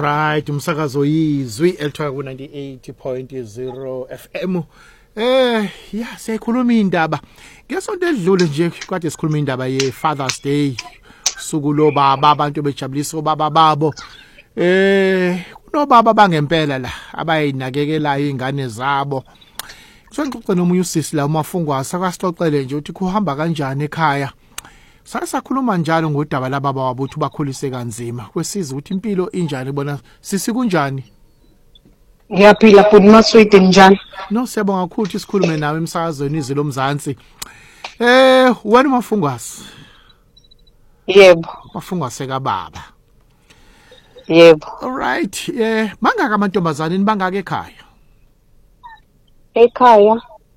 Alright, umsakazo yizwi elithola ku 98.0 FM. Sikhuluma indaba. Ngesonto edlule nje kade sikhuluma indaba ye Father's Day. Suku lo baba abantu bejabulisa obaba babo. Kunobaba bangempela la abayinakekelayo izingane zabo. Sengixoxa nomunye usisi la uMafungwasa akasixoxele nje uthi kuhamba kanjani ekhaya. Sakhuluma njalo ngodaba lababa wabo uthi bakhulise kanzima. Kwesiza ukuthi impilo injani bona sisi kunjani? Ngiyaphila futhi maswidi njani? No siyabonga kakhulu ukuthi sikhulume nawe emsakazweni izwi lomzansi. Wena uMafungwasa? Yebo. Mafungwase kababa. Yebo. Alright, mangaka amantombazane nibangaka ekhaya? Ekhaya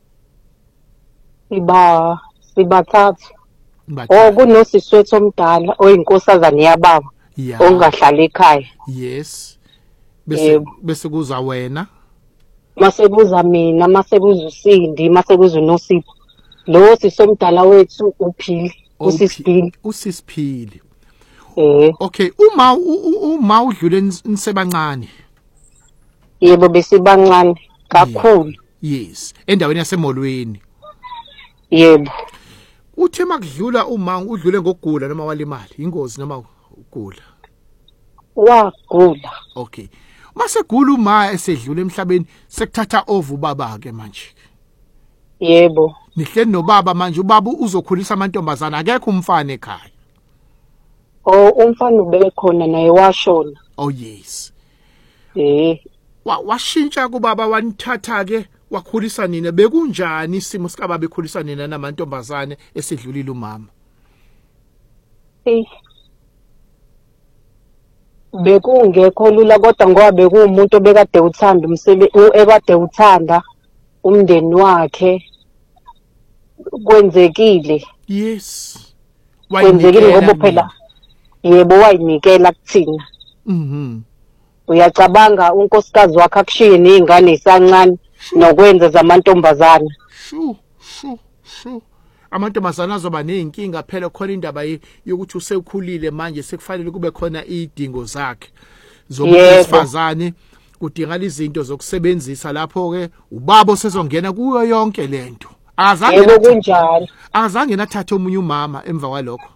sibathathu. Kunosiswethu omdala oyinkosazana yababa ongahlala ekhaya. Yes. Bese kuza wena. Masekuza mina, masekuza uSindi, masekuza uNosipho. Lo sisomdala wethu uphili, uSisiphili. uSisiphili. Okay, uma udlule nisebancane. Yebo besibancane kakhulu. Yes, endaweni yasemolweni. Yebo. Uthe makudlula uma udlule ngokugula noma walimali, ingozi noma ukugula. Wagula. Okay. Mase gula uma esedlula emhlabeni sekuthatha over baba ke manje. Yebo. Nihleli nobaba manje ubaba uzokhulisa amantombazana akekho umfana ekhaya. Umfana ubele khona naye washona. Oh yes. Washintsha kubaba wanithatha ke wakhulisa nina bekunjani isimo sikababa ekhulisa nina namantombazane esedlulile umama? Bekungekho lula kodwa ngoba bekuwumuntu obekade uthanda ekade uthanda umndeni wakhe kwenzekile. Yes. Kwenzekile ngoba phela yebo wayinikela kuthina. Uyacabanga unkosikazi wakhe akushiye nezingane ezisancane nokwenza zamantombazana. Amantombazana azoba nezinkinga phela khona indaba yokuthi usekhulile manje sekufanele kube khona idingo zakhe zobufazane kudingala izinto zokusebenzisa lapho ke ubaba osezongena kuyo yonke lento. Azange nathatha omunye umama emva kwalokho.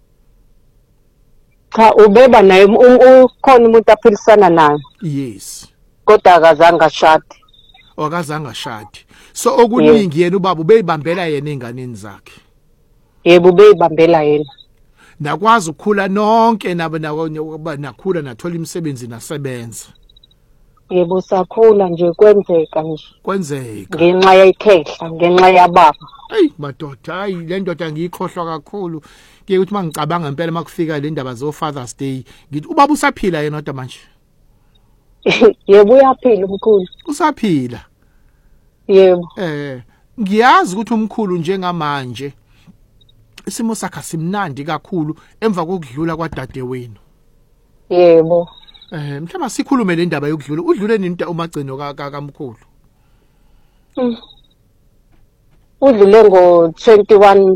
Cha ubeba naye ukhona umuntu aphilisana naye. Yes. Kodwa akazange ashade. Akazange ashade. So okuningi yena ubaba ubeyibambela yena enganeni zakhe. Yebo ubeyibambela yena. Nakwazi ukukhula nonke nakhula nathola imisebenzi nasebenza. Yebo sakhula nje kwenzeka nje. Kwenzeka. Ngenxa yayikhehla, ngenxa yababa. Hey madoda, hayi le ndoda ngiyikhohlwa kakhulu. Ke ukuthi mangicabanga impela makufika le ndaba zo Father's Day, ngithi ubaba usaphila yena kodwa manje. Yebo uyaphila umkhulu. Usaphila. Yebo. Ngiyazi ukuthi umkhulu njengamanje isimo sakhe simnandi kakhulu emva kokudlula kwadade wenu. Yebo. Mhlawumbe sikhulume le ndaba yokudlula. Udlule nini umagcino kamkhulu? Udlule ngo 21